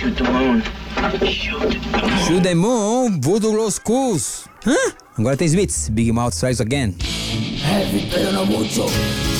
Shoot the moon. Shoot the moon, Voodoo Los Cools. Hã? Agora tem Smiths, Big Mouth Strikes Again. Heavy pero no mucho.